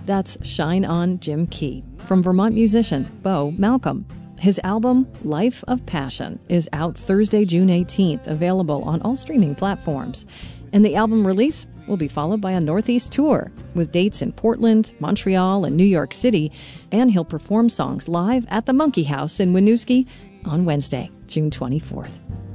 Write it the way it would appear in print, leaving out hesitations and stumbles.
That's Shine On Jim Key from Vermont musician Bo Malcolm. His album, Life of Passion, is out Thursday, June 18th, available on all streaming platforms. And the album release will be followed by a Northeast tour with dates in Portland, Montreal, and New York City. And he'll perform songs live at the Monkey House in Winooski on Wednesday, June 24th.